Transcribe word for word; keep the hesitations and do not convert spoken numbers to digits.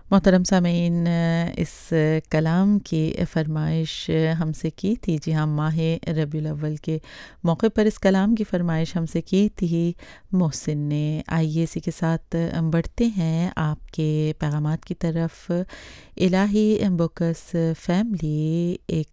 मोहतरम सामीन, इस कलाम की फ़रमाइश हमसे की थी। जी हाँ, माह रबीउल अव्वल के मौके पर इस कलाम की फ़रमाइश हमसे की थी मोहसिन ने। आइए इसी के साथ बढ़ते हैं आपके पैगामात की तरफ। इलाही बुक्स फैमिली एक